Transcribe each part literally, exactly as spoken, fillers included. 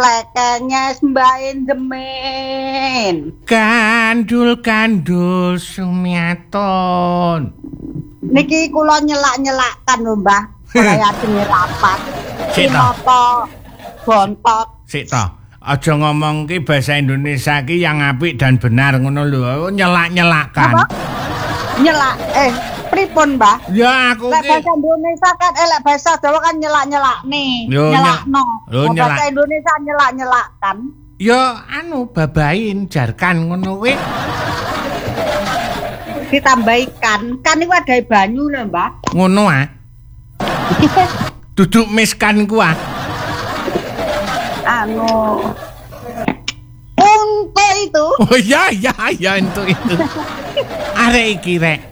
plekenya sembahin demen. Kandul-kandul Sumiaton. Niki kula nyelak-nyelakkan lho, Mbah. Kaya dene rapat. Sik ta. Bontot. Sik ta. Aja ngomong ki bahasa Indonesia ki yang apik dan benar ngono lho. Nyelak-nyelakkan. Apa? Nyelak. Eh, pripun, Mbah? Ya aku ki. Lek bahasa Indonesia kan eh lek bahasa Jawa kan nyelak-nyelakne. Nyelakno. Nyelak. Bahasa Indonesia nyelak-nyelakkan. Ya anu babain jarkan ngono kuwi. Ditambahkan. Kan iku ada banyu lho, Mbah. Ngono ah. Duduk miskan ku ah. Anu untuk itu. Oh iya iya iya untuk itu. Arek iki rek.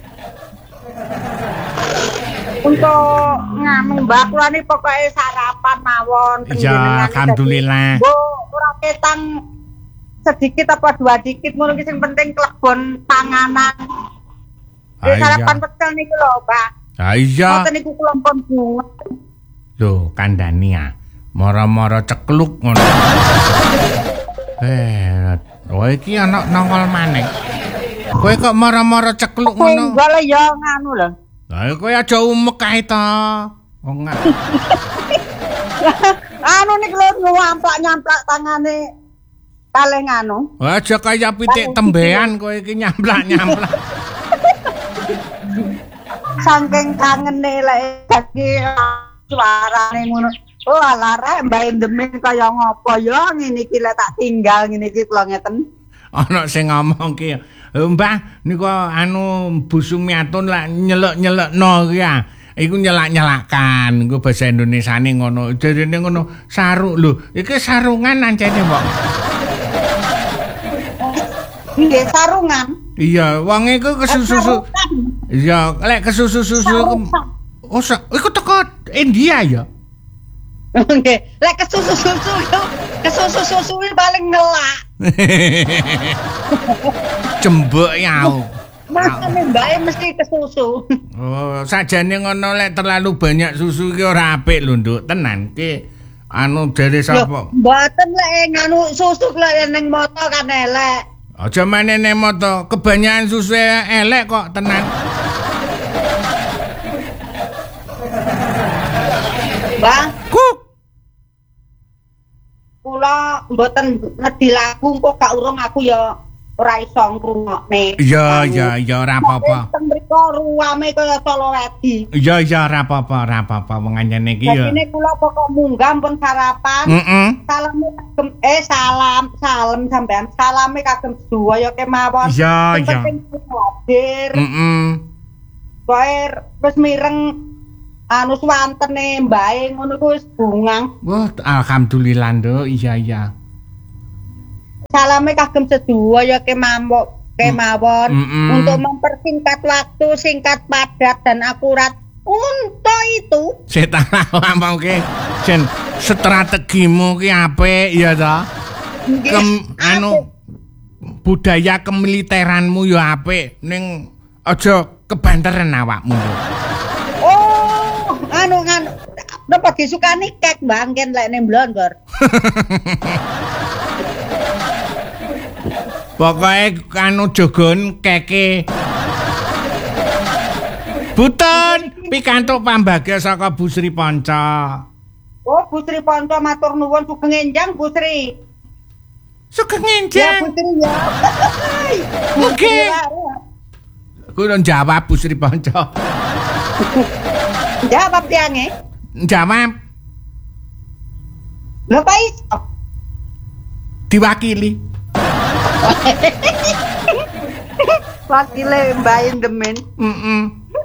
Untuk nganu Mbak kula ni pokoke sarapan mawon Ya alhamdulillah. Bu, ora ketang sedikit apa dua dikit ngono ki sing penting klebon panganan. Ya sarapan pecel niku lho, Pak. Ha iya. Ngoten niku kula pun bunga. Lho, kandhani ah. Moro-moro cekluk ngono. Eh, kowe iki ana nongol maneh. Kowe kok moro-moro cekluk ngono? Enggak lah ya nganu lho. Lah kowe aja umek kae to. Wong anu nek lho nyamplak-nyamplak tangane kalih nganu. Aja kaya pitik tembean kowe iki nyamplak-nyamplak. Saking kangene lek dadi suarane ngono. Oh alah rek Mbak Demen kaya ngopo ya ngene iki lek tak tinggal ngene iki kula ngeten. Ana sing ngomong ki, "Mbah niku anu Bu Sumiatun lak nyelek-nyelekno ki ya." Iku nyelak-nyelakan, iku bahasa Indonesiane ngono. Jarene ngono, sarung lho. Iki sarungan ancene, Mbok. Nggih, sarungan. Iya, wong iku kesusu. Iya, lek kesusu-susu. Oh, iku teko India ya. Nggih, lek kesusu-susu yo, kesusu-susu paling ngelak. Jembek yau. Makane mbake mesti kesusu. Oh, sajane ngono lek terlalu banyak susu ki ora apik lho, Nduk. Tenan ki anu jare sapa? Mboten lek nganu susu lek ning moto kan elek. Aja meneh ning moto, kebanyakan susu elek kok tenan. Bang, Kuk. Kula mboten ngedi lagu kok gak urung aku ya ora iso ngrungokne. Iya, iya, iya ora apa-apa. Teng mriku ruame kaya solo wedi. Iya, iya ora apa-apa, ora apa-apa wong anjene iki ya. Dene kula pokok munggah pun sarapan. Heeh. Salame kagem eh salam, salam sampean. Salame kagem sedaya kemawon. Iya, iya. Hadir. Heeh. Kowe wis mireng anu swantene mbae ngono ku wis bungang. Wah, alhamdulillah, Nduk. Iya, iya. Salame kagem sedaya kemawon kemawon mm -mm. untuk mempersingkat waktu singkat padat dan akurat untuk itu Setan mau ke jen strategimu ki apik ya ta Kem, anu budaya kemiliteranmu ya apik ning aja kebanteran awakmu oh anu anu napa disukani kek bangken lek ning Blonggor. Pokoke anu jogon keke. Buton pikantuk pambagya saka Bu Sri Panca. Oh, Bu Sri Panca matur nuwun sugeng enjang Bu Sri. Sugeng Ya enjang. Bu Sri ya. Oke. Kuwi jawab Bu Sri Panca. Jawab tiange. Jawab. Lho Pak iso. Diwakili. Wakile Mbak Demen. Heeh.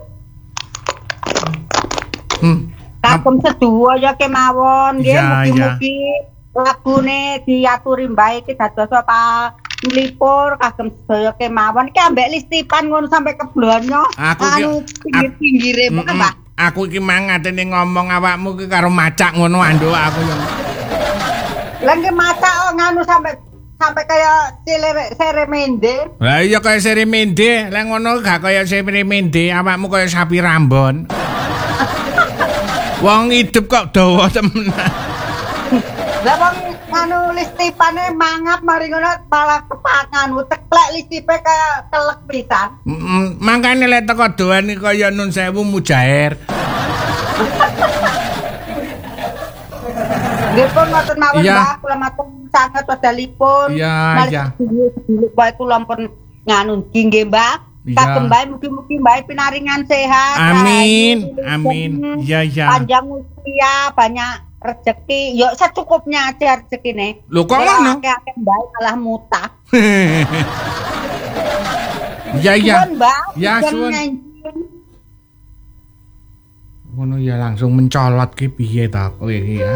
Hmm. Kagem sedaya kemawon nggih Ya, mugi-mugi lagune diaturi Mbak iki dados apa nglipur kagem sedaya kemawon iki ambek listipan ngono sampai keblonyo anu pinggir-pinggire Mbak. Aku iki mang ngatene ngomong awakmu iki karo macak ngono anduk aku yo. Lah nggih macak nganu sampai sampai kayak seremende. Lah iya kaya seremende, lah ngono gak kaya seremende, awakmu kaya sapi rambon. Wong hidup kok dawa temenan. Lah wong anu listipane mangap mari ngono malah kepangan teklek listipe kaya telek pisan. Heeh, mangkane lek teko doan iki kaya nun sewu mujair. Nggih pun ngoten mawon Mbak, kula matur sanget wedalipun. Iya, iya. Dulu bae kula pun nganu nggih Mbak. Kagem bae mugi-mugi bae pinaringan sehat. Amin. Amin. Iya, iya. Panjang usia, banyak rezeki. Yo secukupnya aja rezekine. Lho kok ngono? Akeh-akeh bae malah mutah. Iya, iya. Ya, suwun. Ngono ya langsung mencolot ki piye ta kowe iki ya.